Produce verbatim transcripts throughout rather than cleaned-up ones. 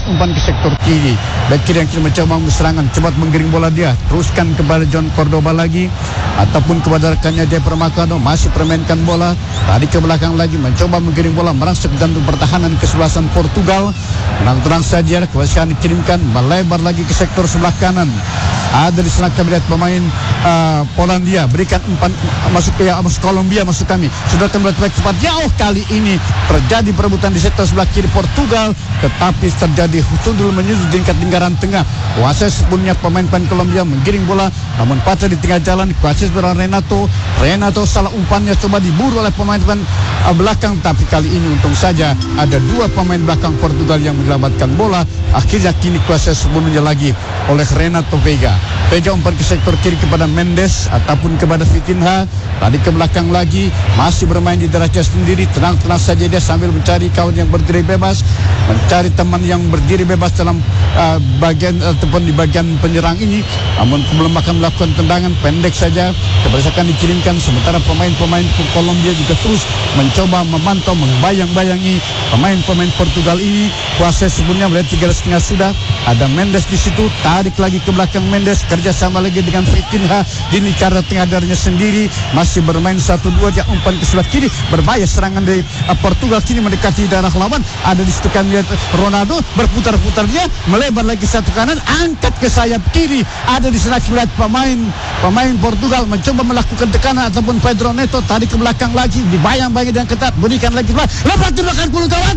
umpan ke sektor kiri. Back kiri yang kiri mencoba serangan, cepat menggiring bola dia, teruskan kepada John Cordoba lagi ataupun kepada rekannya dia Permakano, masih permainkan bola, tadi ke belakang lagi, mencoba menggiring bola, merangsek jantung pertahanan kesebelasan Portugal. Tenang-tenang saja, kewasan dikirimkan, melebar lagi ke sektor sebelah kanan. Ada di sana kami lihat pemain uh, Polandia berikan umpan masuk ke ya, masuk Kolombia, masuk kami. Sudah kami lihat baik cepat jauh, kali ini terjadi perebutan di sektor sebelah kiri Portugal, tetapi terjadi tundul menyudut di tingkat lingkaran tengah. Kuasa sebelumnya pemain-pemain Kolombia menggiring bola, namun patah di tengah jalan. Kuasa sebelah Renato, Renato salah umpannya, coba diburu oleh pemain-pemain uh, belakang, tapi kali ini untung saja ada dua pemain belakang Portugal yang menyelamatkan bola. Akhirnya kini kuasa sebelumnya lagi oleh Renato Vega. Vega umpan ke sektor kiri kepada Mendes ataupun kepada Vitinha. Tadi ke belakang lagi, masih bermain di derajat sendiri. Tenang-tenang saja dia sambil mencari kawan yang berdiri bebas, mencari teman yang berdiri bebas dalam uh, bagian ataupun di bagian penyerang ini. Namun belum akan melakukan tendangan, pendek saja kebiasaan dikirimkan. Sementara pemain-pemain Kolombia juga terus mencoba memantau, membayang-bayangi pemain-pemain Portugal ini. Kuasa sebelumnya melihat tiga setengah sudah. Ada Mendes di situ, tarik lagi ke belakang Mendes, kerjasama lagi dengan Vitinha di lingkaran tengah darahnya sendiri, masih bermain satu dua, dia umpan ke sebelah kiri, berbahaya serangan dari uh, Portugal kini mendekati darah lawan. Ada di situ kami lihat Ronaldo berputar-putar dia, melebar lagi satu kanan, angkat ke sayap kiri. Ada di sana kita lihat pemain pemain Portugal mencoba melakukan tekanan ataupun Pedro Neto, tadi ke belakang lagi, dibayang-bayang dengan ketat, berikan lagi bola, lepas di belakang gol kawan.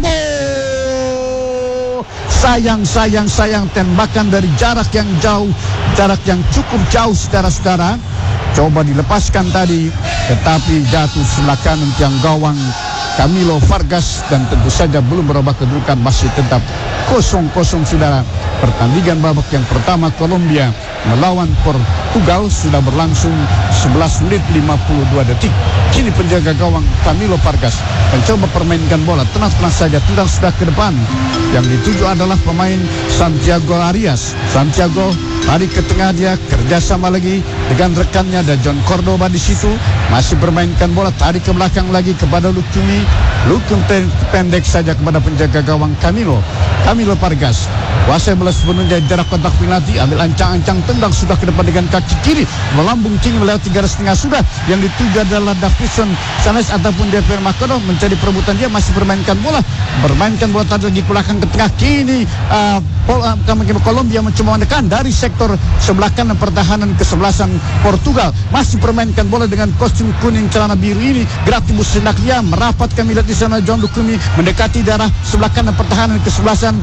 Sayang, sayang, sayang, tembakan dari jarak yang jauh, jarak yang cukup jauh, saudara-saudara. Coba dilepaskan tadi, tetapi jatuh sebelah kanan tiang gawang Camilo Vargas, dan tentu saja belum berubah kedudukan, masih tetap kosong kosong, saudara. Pertandingan babak yang pertama Kolombia melawan Portugal sudah berlangsung sebelas menit lima puluh dua detik. Kini penjaga gawang Camilo Vargas mencoba permainkan bola, tenang-tenang saja, tendang sudah ke depan. Yang dituju adalah pemain Santiago Arias. Santiago lari ke tengah, dia kerjasama lagi dengan rekannya, ada John Cordoba di situ, masih bermainkan bola, tarik ke belakang lagi kepada Lukumi. Lukumi pendek saja kepada penjaga gawang Camilo Camilo Vargas. Kuasai bola sepenuhnya jarak kontak penalti, ambil ancang-ancang, tendang sudah ke depan dengan kaki kiri, melambung tinggi melewati tiga setengah sudah. Yang dituju adalah Davinson Sanchez ataupun D P Makano, mencari perebutan, dia masih bermainkan bola, bermainkan bola tadi lagi ke belakang ke tengah. Kini uh, Kolombia mencoba menekan dari sektor sebelah kanan pertahanan kesebelasan Portugal, masih permainkan bola dengan kostum kuning celana biru ini. Gratibus Senaklia merapat, kami lihat di sana John Lukumi mendekati darah sebelah kanan pertahanan kesebelasan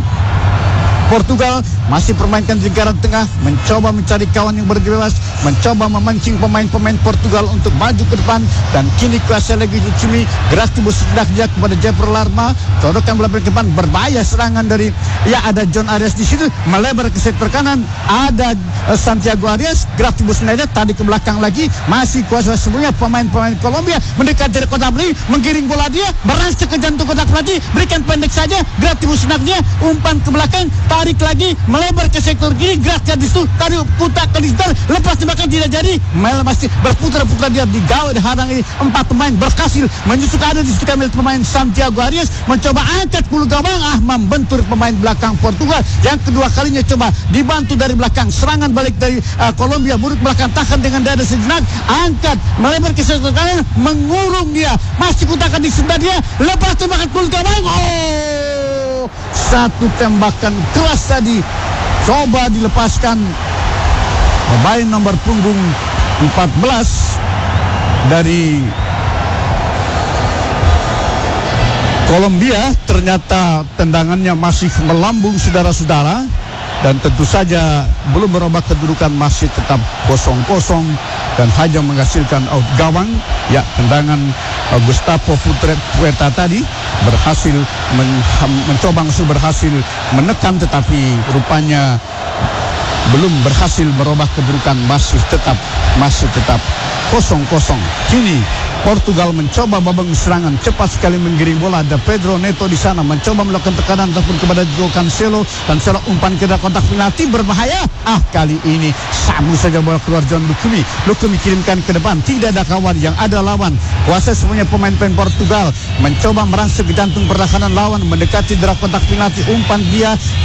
Portugal, masih permainkan di lingkaran tengah, mencoba mencari kawan yang berdiri bebas, mencoba memancing pemain-pemain Portugal untuk maju ke depan. Dan kini kuasa lagi Lucumi, Gratibus hendak dia kepada Jeffrey Larma, torokan bola ke depan, berbahaya serangan dari, ya ada John Arias di situ, melebar ke sektor kanan, ada uh, Santiago Arias, Gratibus Schneider tadi ke belakang lagi, masih kuasa sebelumnya pemain-pemain Kolombia mendekati dari kotak penalti, menggiring bola dia, merangsek ke jantung kotak penalti, berikan pendek saja, Gratibus Schneider umpan ke belakang, tarik lagi, melebar ke sektor kiri, Gracia di situ, tarik putar ke digital, lepas di belakang tidak jadi, Mel masih berputar-putar dia, digawai dihalangi empat pemain, berhasil menyusul, ada di situ kami pemain Santiago Arias, mencoba angkat bulu gawang, ah membentur pemain belakang Portugal, yang kedua kalinya coba dibantu dari belakang, serangan balik dari uh, Kolombia, murid belakang tahan dengan dada sejenak, angkat, melebar ke sektor kanan, mengurung dia, masih putakan di sebelah dia, lepas tembakan bulu gawang, oh, satu tembakan keras tadi, coba dilepaskan pemain nomor punggung empat belas dari Kolombia. Ternyata tendangannya masih melambung, saudara-saudara, dan tentu saja belum merubah kedudukan, masih tetap kosong kosong dan hanya menghasilkan out gawang. Ya, tendangan uh, Gustavo Puerta tadi berhasil men mencoba langsung berhasil menekan, tetapi rupanya belum berhasil merubah kedudukan, masih tetap masih tetap kosong kosong. Kini Portugal mencoba babak serangan, cepat sekali menggiring bola. Ada Pedro Neto di sana mencoba melakukan tekanan ataupun kepada Joao Cancelo. Cancelo umpan ke kotak penalti, berbahaya. Ah, kali ini sabu saja bola keluar John Lukumi. Lukumi kirimkan ke depan, tidak ada kawan, yang ada lawan. Kuasa semuanya pemain-pemain Portugal mencoba merangsek ke jantung pertahanan lawan, mendekati darah kotak penalti, umpan dia kerja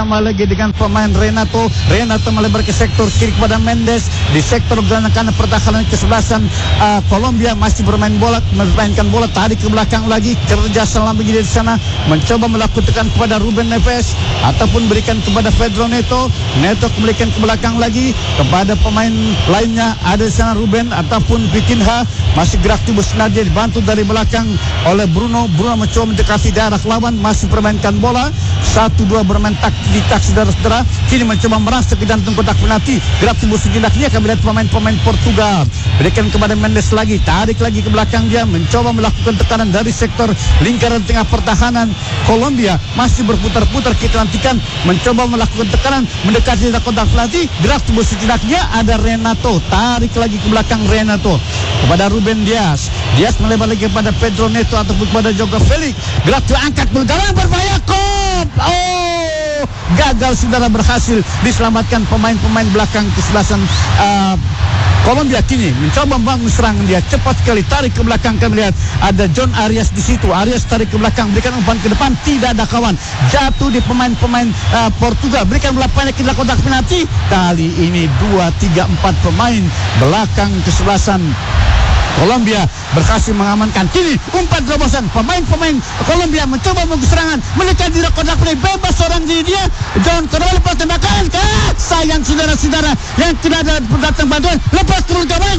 bersama lagi dengan pemain Renato. Renato melebar ke sektor kiri kepada Mendes. Di sektor kanan pertahanan kesebelasan uh, Kolombia masih bermain bola, memainkan bola tarik ke belakang lagi. Kerja selama di sana mencoba melakukan tekan kepada Ruben Neves ataupun berikan kepada Pedro Neto. Neto kembalikan ke belakang lagi kepada pemain lainnya. Ada di sana Ruben ataupun Vitinha masih gerak tubuh Nadia dibantu dari belakang oleh Bruno. Bruno mencoba mendekati daerah lawan, masih permainkan bola satu dua bermain tak-tak saudara-saudara. Kini mencoba merasa ke jantung kotak penalti. Gerak tubuh sejenak dia akan melihat pemain-pemain Portugal. Berikan kepada Mendes lagi, tarik lagi ke belakang dia, mencoba melakukan tekanan dari sektor lingkaran tengah pertahanan Kolombia. Masih berputar-putar, kita nantikan mencoba melakukan tekanan mendekati kotak penalti. Gerak tubuh sejenak dia, ada Renato, tarik lagi ke belakang Renato kepada Ruben Dias. Dias melebar lagi kepada Pedro Neto ataupun kepada Joao Felix. Gerak angkat bergawang berbahaya. Kop. Oh, gagal saudara, berhasil diselamatkan pemain-pemain belakang kesebelasan uh, Kolombia. Kini mencoba membangun serangan dia, cepat sekali tarik ke belakang. Kami lihat ada John Arias di situ. Arias tarik ke belakang, berikan umpan ke depan, tidak ada kawan. Jatuh di pemain-pemain uh, Portugal. Berikan bola pendek ke kotak penalti. Kali ini dua, tiga, empat pemain belakang kesebelasan Kolombia berhasil mengamankan. Kini umpan terobosan pemain-pemain Kolombia mencoba menggusur serangan mendekati kotak penalti, bebas seorang diri dia. John kembali lepas tembakan. Ah, sayang saudara-saudara yang tidak ada datang bantuan, lepas turun gawang.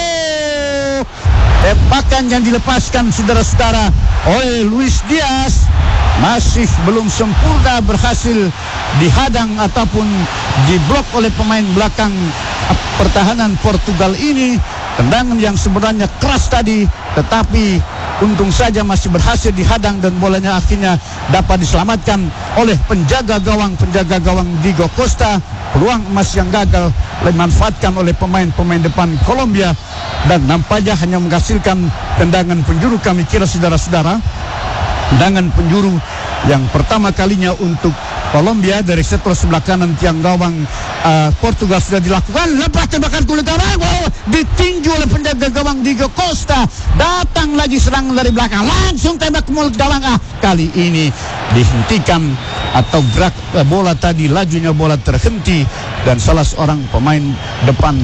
Oh, tembakan yang dilepaskan saudara-saudara oleh Luis Diaz masih belum sempurna, berhasil dihadang ataupun diblok oleh pemain belakang pertahanan Portugal ini. Tendangan yang sebenarnya keras tadi, tetapi untung saja masih berhasil dihadang dan bolanya akhirnya dapat diselamatkan oleh penjaga gawang penjaga gawang Diego Costa. Peluang emas yang gagal dimanfaatkan oleh pemain-pemain depan Kolombia dan nampaknya hanya menghasilkan tendangan penjuru. Kami kira saudara-saudara, tendangan penjuru yang pertama kalinya untuk Kolombia dari sektor sebelah kanan tiang gawang uh, Portugal sudah dilakukan. Lepas tembakan kulit gawang, wow, ditinju oleh penjaga gawang Diego Costa. Datang lagi serangan dari belakang, langsung tembak ke mulut gawang. Ah, kali ini dihentikan atau gerak uh, bola tadi, lajunya bola terhenti dan salah seorang pemain depan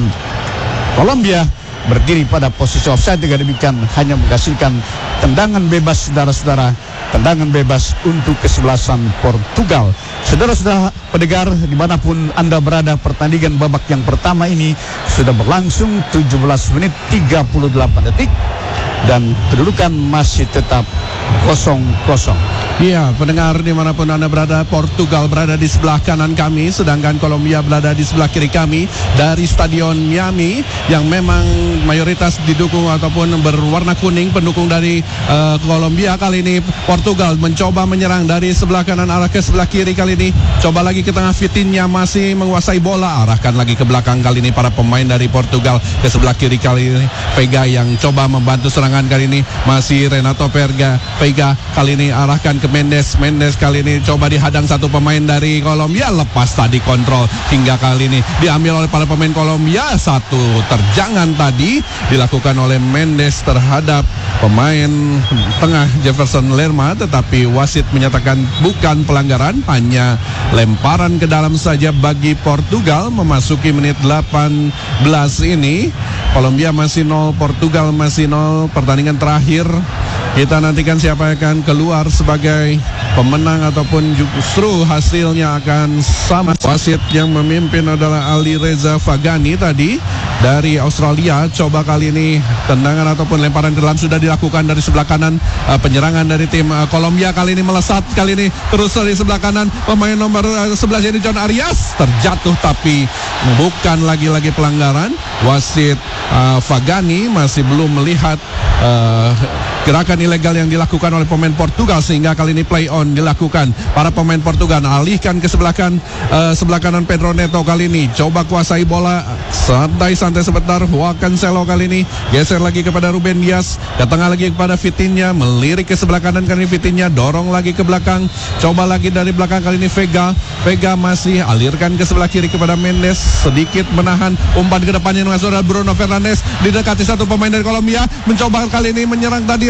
Kolombia berdiri pada posisi offside. Dengan demikian hanya menghasilkan tendangan bebas saudara-saudara, tendangan bebas untuk kesebelasan Portugal. Saudara-saudara pendengar dimanapun Anda berada, pertandingan babak yang pertama ini sudah berlangsung tujuh belas menit tiga puluh delapan detik dan kedudukan masih tetap kosong kosong. Iya, pendengar dimanapun Anda berada, Portugal berada di sebelah kanan kami, sedangkan Kolombia berada di sebelah kiri kami. Dari Stadion Miami yang memang mayoritas didukung ataupun berwarna kuning, pendukung dari uh, Kolombia. Kali ini Portugal mencoba menyerang dari sebelah kanan arah ke sebelah kiri. Kali ini coba lagi ke tengah, Vitinha masih menguasai bola, arahkan lagi ke belakang. Kali ini para pemain dari Portugal ke sebelah kiri. Kali ini Vega yang coba membantu serangan. Kali ini masih Renato Vega. Vega kali ini arahkan ke Mendes. Mendes kali ini coba dihadang satu pemain dari Kolombia, lepas tadi kontrol hingga kali ini diambil oleh para pemain Kolombia. Satu terjangan tadi dilakukan oleh Mendes terhadap pemain tengah Jefferson Lerma, tetapi wasit menyatakan bukan pelanggaran, hanya lemparan ke dalam saja bagi Portugal. Memasuki menit delapan belas ini Kolombia masih nol, Portugal masih nol. Pertandingan terakhir kita nantikan siapa yang akan keluar sebagai pemenang ataupun justru hasilnya akan sama. Wasit yang memimpin adalah Ali Reza Fagani tadi dari Australia. Coba kali ini tendangan ataupun lemparan ke dalam sudah dilakukan dari sebelah kanan. Uh, penyerangan dari tim uh, Kolombia kali ini melesat, kali ini terus dari sebelah kanan pemain nomor uh, sebelas ini John Arias terjatuh, tapi bukan lagi-lagi pelanggaran. Wasit uh, Fagani masih belum melihat uh, gerakan ilegal yang dilakukan oleh pemain Portugal, sehingga kali ini play on dilakukan. Para pemain Portugal alihkan ke sebelah kanan, uh, sebelah kanan Pedro Neto kali ini coba kuasai bola santai-santai sebentar. Joao Cancelo kali ini geser lagi kepada Ruben Dias, datang lagi kepada Vitinha, melirik ke sebelah kanan. Kali ini Vitinha dorong lagi ke belakang, coba lagi dari belakang. Kali ini Vega, Vega masih alirkan ke sebelah kiri kepada Mendes, sedikit menahan umpan ke depannya dengan saudara Bruno Fernandes. Didekati satu pemain dari Kolombia, mencoba kali ini menyerang tadi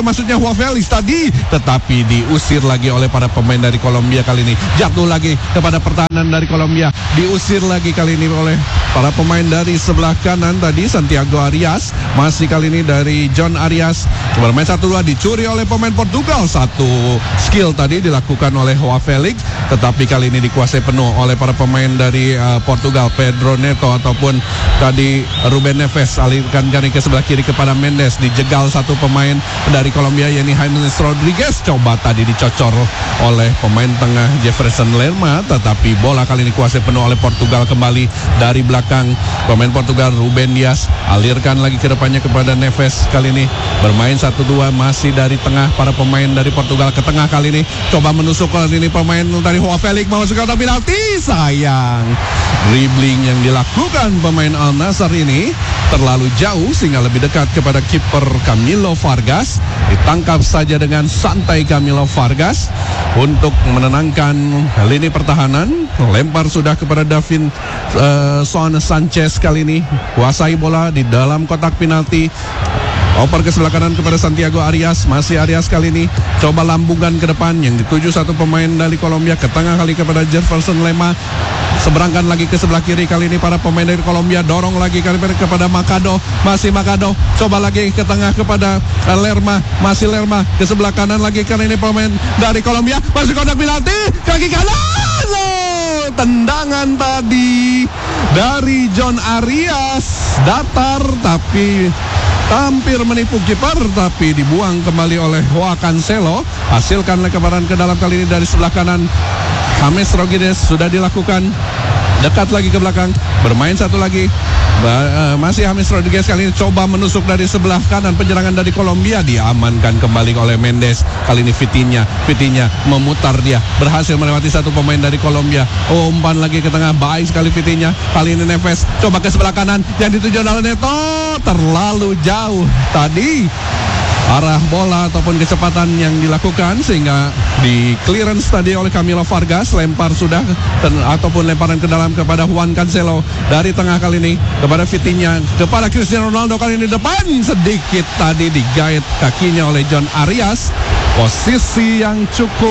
maksudnya Joao Felix tadi, tetapi diusir lagi oleh para pemain dari Kolombia kali ini. Jatuh lagi kepada pertahanan dari Kolombia, diusir lagi kali ini oleh para pemain dari sebelah kanan tadi. Santiago Arias, masih kali ini dari John Arias, bermain satu dua, dicuri oleh pemain Portugal. Satu skill tadi dilakukan oleh Joao Felix, tetapi kali ini dikuasai penuh oleh para pemain dari uh, Portugal. Pedro Neto ataupun tadi Ruben Neves alirkan kali ke sebelah kiri kepada Mendes, dijegal satu pemain dari Kolombia yakni James Rodriguez. Coba tadi dicocor oleh pemain tengah Jefferson Lerma, tetapi bola kali ini kuasai penuh oleh Portugal. Kembali dari belakang pemain Portugal Ruben Dias, alirkan lagi ke depannya kepada Neves. Kali ini bermain satu dua, masih dari tengah para pemain dari Portugal ke tengah. Kali ini coba menusuk kali ini pemain dari Joao Felix, mau masuk ke kotak penalti. Sayang, dribbling yang dilakukan pemain Al Nassr ini terlalu jauh sehingga lebih dekat kepada kiper Camilo Vargas. Ditangkap saja dengan santai Camilo Vargas untuk menenangkan lini pertahanan. Lempar sudah kepada Davin uh, Son Sanchez kali ini, kuasai bola di dalam kotak penalti. Oper ke sebelah kanan kepada Santiago Arias. Masih Arias kali ini coba lambungkan ke depan, yang dituju satu pemain dari Kolombia ke tengah kali kepada Jefferson Lerma. Seberangkan lagi ke sebelah kiri kali ini para pemain dari Kolombia, dorong lagi kali ini kepada Macado. Masih Macado, coba lagi ke tengah kepada Lerma. Masih Lerma ke sebelah kanan lagi kali ini pemain dari Kolombia, masih kotak penalti, kaki kanan. Oh, tendangan tadi dari John Arias datar tapi hampir menipu kiper, tapi dibuang kembali oleh Joao Cancelo. Hasilkan lemparan ke dalam kali ini dari sebelah kanan. James Rodriguez sudah dilakukan, dekat lagi ke belakang, bermain satu lagi. Ba- uh, masih James Rodriguez kali ini coba menusuk dari sebelah kanan penyerangan dari Kolombia, diamankan kembali oleh Mendes. Kali ini Vitinha, Vitinha memutar, dia berhasil melewati satu pemain dari Kolombia. Oh, umpan lagi ke tengah, baik sekali Vitinha. Kali ini Neves coba ke sebelah kanan, yang dituju oleh Neto terlalu jauh tadi arah bola ataupun kecepatan yang dilakukan, sehingga di clearance tadi oleh Camilo Vargas. Lempar sudah ten, ataupun lemparan ke dalam kepada Juan Cancelo dari tengah kali ini kepada Vitinha, kepada Cristiano Ronaldo. Kali ini depan sedikit tadi digait kakinya oleh John Arias. Posisi yang cukup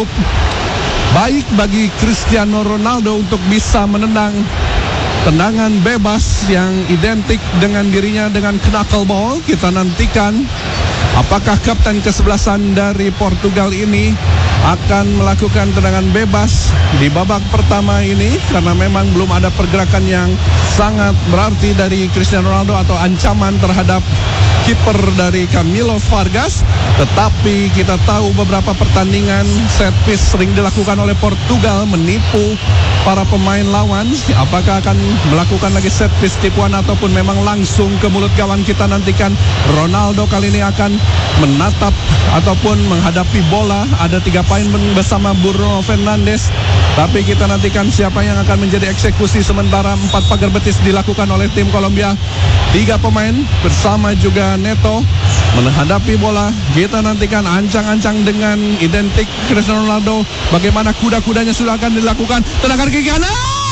baik bagi Cristiano Ronaldo untuk bisa menendang tendangan bebas yang identik dengan dirinya dengan knuckleball. Kita nantikan apakah kapten kesebelasan dari Portugal ini akan melakukan tendangan bebas di babak pertama ini, karena memang belum ada pergerakan yang sangat berarti dari Cristiano Ronaldo atau ancaman terhadap kiper dari Camilo Vargas. Tetapi kita tahu beberapa pertandingan set piece sering dilakukan oleh Portugal menipu para pemain lawan. Apakah akan melakukan lagi set piece tipuan ataupun memang langsung ke mulut gawang? Kita nantikan. Ronaldo kali ini akan menatap ataupun menghadapi bola. Ada tiga pemain bersama Bruno Fernandes, tapi kita nantikan siapa yang akan menjadi eksekusi. Sementara empat pagar betis dilakukan oleh tim Kolombia. Tiga pemain bersama juga Neto menghadapi bola. Kita nantikan ancang-ancang dengan identik Cristiano Ronaldo. Bagaimana kuda-kudanya sudah akan dilakukan. Tendangan kiri kanan,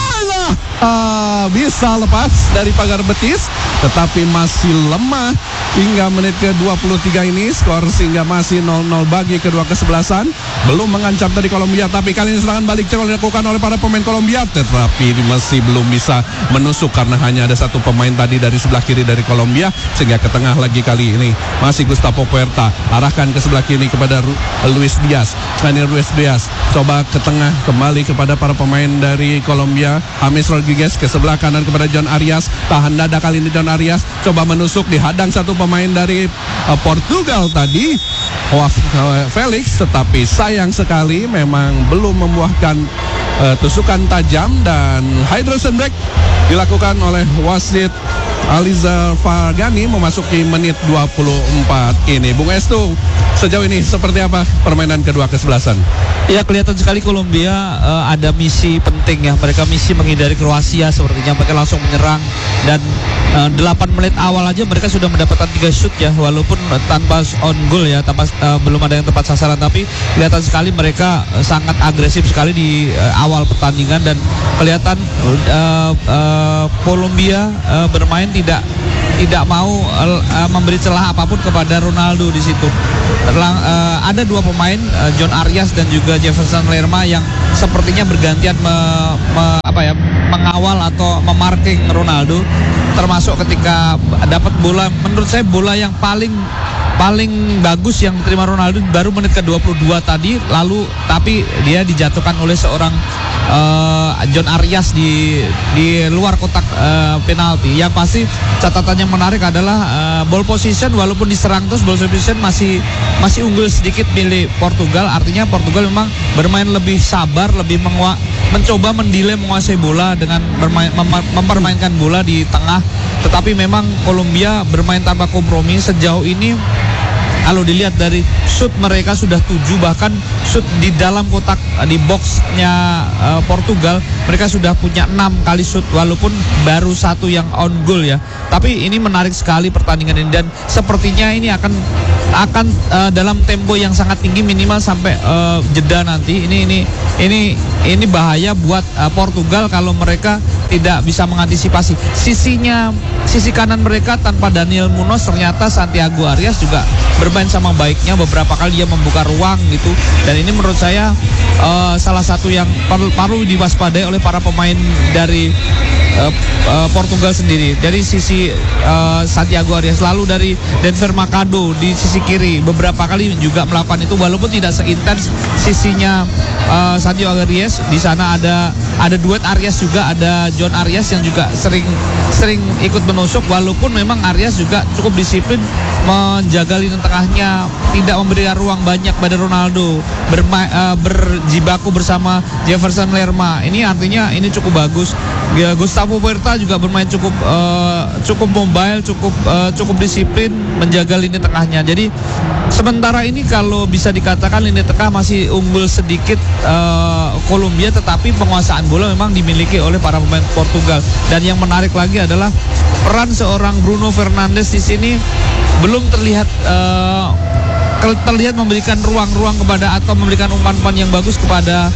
ah, bisa lepas dari pagar betis, tetapi masih lemah hingga menit ke dua puluh tiga ini. Skor sehingga masih nol nol bagi kedua kesebelasan. Belum mengancam tadi Kolombia, tapi kali ini serangan balik dilakukan oleh para pemain Kolombia, tetapi masih belum bisa menusuk karena hanya ada satu pemain tadi dari sebelah kiri dari Kolombia. Sehingga ke tengah lagi kali ini masih Gustavo Puerta, arahkan ke sebelah kiri kepada Ru- Luis Diaz. Daniel Luis Diaz coba ke tengah kembali kepada para pemain dari Kolombia. James Rodriguez ke sebelah kanan kepada John Arias, tahan dada kali ini John Arias coba menusuk, dihadang satu pemain dari uh, Portugal tadi, Joao Felix, tetapi sayang sekali memang belum membuahkan uh, tusukan tajam. Dan hydration break dilakukan oleh wasit Aliza Fagani memasuki menit dua puluh empat ini. Bung Estu, sejauh ini seperti apa permainan kedua kesebelasan? Ya, kelihatan sekali Kolombia uh, ada misi penting ya. Mereka misi menghindari Kroasia sepertinya. Mereka langsung menyerang dan uh, delapan menit awal aja mereka sudah mendapatkan tiga shoot ya, walaupun uh, tanpa on goal ya, tanpa uh, belum ada yang tepat sasaran, tapi kelihatan sekali mereka uh, sangat agresif sekali di uh, awal pertandingan. Dan kelihatan uh, uh, Kolombia uh, bermain tidak tidak mau uh, memberi celah apapun kepada Ronaldo di situ. Terlang, uh, ada dua pemain uh, John Arias dan juga Jefferson Lerma yang sepertinya bergantian me, me, apa ya, mengawal atau memarking Ronaldo, termasuk ketika dapat bola, menurut saya bola yang paling paling bagus yang diterima Ronaldo baru menit ke dua puluh dua tadi, lalu tapi dia dijatuhkan oleh seorang uh, John Arias di di luar kotak uh, penalti. Yang pasti catatan yang menarik adalah uh, ball position, walaupun diserang terus ball position masih masih unggul sedikit milik Portugal. Artinya Portugal memang bermain lebih sabar, lebih mengua, mencoba mendelay menguasai bola dengan bermain, mem, mempermainkan bola di tengah. Tetapi memang Kolombia bermain tanpa kompromi sejauh ini. Kalau dilihat dari shoot mereka sudah tujuh, bahkan shoot di dalam kotak di boxnya uh, Portugal mereka sudah punya enam kali shoot, walaupun baru satu yang on goal ya. Tapi ini menarik sekali pertandingan ini, dan sepertinya ini akan akan uh, dalam tempo yang sangat tinggi, minimal sampai uh, jeda nanti. Ini ini ini ini bahaya buat uh, Portugal kalau mereka tidak bisa mengantisipasi. Sisinya sisi kanan mereka tanpa Daniel Munoz, ternyata Santiago Arias juga bermain sama baiknya, beberapa kali dia membuka ruang gitu, dan ini menurut saya uh, salah satu yang perlu, perlu diwaspadai oleh para pemain dari uh, uh, Portugal sendiri. Dari sisi uh, Santiago Arias, lalu dari Denver Macado di sisi kiri beberapa kali juga melakukan itu, walaupun tidak seintens sisinya uh, Santiago Arias. Di sana ada ada duet Arias juga, ada John Arias yang juga sering sering ikut menusuk, walaupun memang Arias juga cukup disiplin menjaga lini tengahnya, tidak memberikan ruang banyak pada Ronaldo, berma- uh, berjibaku bersama Jefferson Lerma. Ini artinya ini cukup bagus. Ya, Gustavo Puerta juga bermain cukup uh, cukup mobile, cukup uh, cukup disiplin menjaga lini tengahnya. Jadi sementara ini kalau bisa dikatakan lini tengah masih unggul sedikit uh, Kolombia, tetapi penguasaan bola memang dimiliki oleh para pemain Portugal. Dan yang menarik lagi adalah peran seorang Bruno Fernandes di sini belum terlihat uh, terlihat memberikan ruang-ruang kepada atau memberikan umpan-umpan yang bagus kepada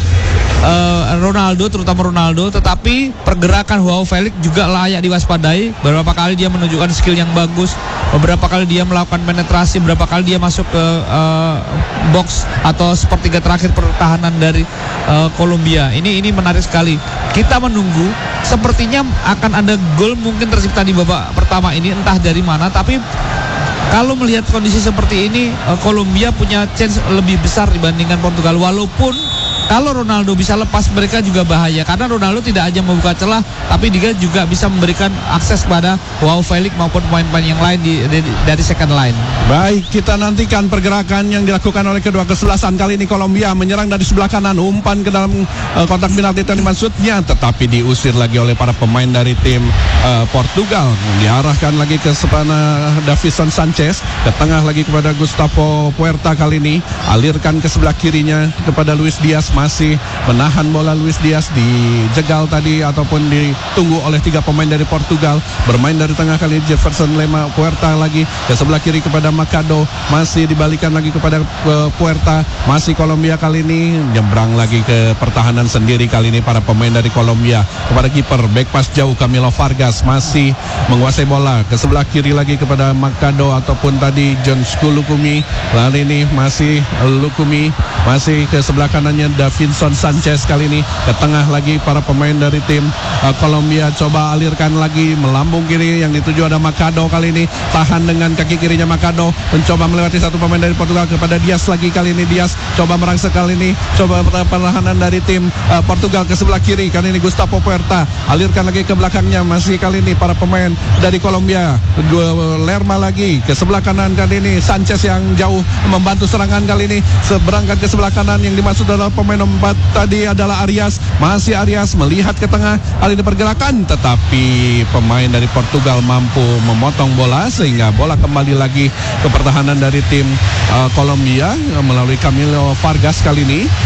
uh, Ronaldo, terutama Ronaldo. Tetapi pergerakan Joao Felix juga layak diwaspadai. Beberapa kali dia menunjukkan skill yang bagus, beberapa kali dia melakukan penetrasi, beberapa kali dia masuk ke uh, box atau sepertiga terakhir pertahanan dari uh, Kolombia. Ini ini menarik sekali. Kita menunggu, sepertinya akan ada gol mungkin tercipta di babak pertama ini, entah dari mana. Tapi kalau melihat kondisi seperti ini, Kolombia punya chance lebih besar dibandingkan Portugal. Walaupun kalau Ronaldo bisa lepas, mereka juga bahaya, karena Ronaldo tidak hanya membuka celah, tapi dia juga bisa memberikan akses kepada Joao Felix maupun pemain-pemain yang lain di, di, dari second line. Baik, kita nantikan pergerakan yang dilakukan oleh kedua kesebelasan. Kali ini Kolombia menyerang dari sebelah kanan, umpan ke dalam uh, kotak penalti tadi maksudnya, tetapi diusir lagi oleh para pemain dari tim uh, Portugal. Diarahkan lagi ke sana Davinson Sanchez, ke tengah lagi kepada Gustavo Puerta. Kali ini alirkan ke sebelah kirinya kepada Luis Diaz, masih menahan bola. Luis Diaz dijegal tadi ataupun ditunggu oleh tiga pemain dari Portugal. Bermain dari tengah kali Jefferson Lerma, Puerta lagi ke sebelah kiri kepada Macado, masih dibalikan lagi kepada uh, Puerta. Masih Kolombia kali ini nyebrang lagi ke pertahanan sendiri. Kali ini para pemain dari Kolombia kepada kiper, back pass jauh Camilo Vargas masih menguasai bola ke sebelah kiri lagi kepada Macado ataupun tadi John Lukumi. Lalu ini masih Lukumi, masih ke sebelah kanannya Davinson Sanchez. Kali ini ke tengah lagi para pemain dari tim uh, Kolombia coba alirkan lagi melambung kiri, yang dituju ada Macado. Kali ini tahan dengan kaki kirinya Macado, mencoba melewati satu pemain dari Portugal kepada Diaz lagi. Kali ini Diaz coba merangsek, kali ini coba perlahanan dari tim uh, Portugal ke sebelah kiri. Kali ini Gustavo Puerta alirkan lagi ke belakangnya, masih kali ini para pemain dari Kolombia. Dua Lerma lagi ke sebelah kanan, kali ini Sanchez yang jauh membantu serangan. Kali ini seberangkat ke sebelah kanan, yang dimaksud adalah pemain nomor empat tadi adalah Arias. Masih Arias melihat ke tengah, kali ini pergerakan, tetapi pemain dari Portugal mampu memotong bola sehingga bola kembali lagi ke pertahanan dari tim uh, Kolombia melalui Camilo Vargas. Kali ini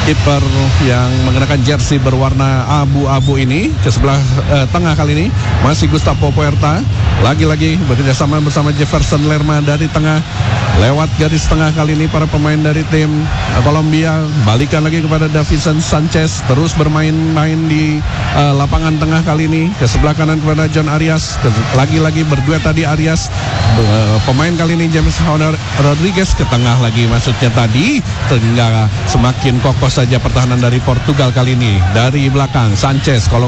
kiper yang mengenakan jersey berwarna abu-abu ini ke sebelah eh, tengah kali ini masih Gustavo Puerta, lagi-lagi bekerjasama bersama Jefferson Lerma dari tengah. Lewat garis tengah kali ini para pemain dari tim uh, Kolombia balikan lagi kepada Davison Sanchez, terus bermain-main di uh, lapangan tengah kali ini ke sebelah kanan kepada John Arias, lagi-lagi berduet tadi Arias, uh, pemain kali ini James Honor Rodriguez ke tengah lagi maksudnya tadi, sehingga semakin kokoh saja pertahanan dari Portugal kali ini. Dari belakang Sanchez, kalau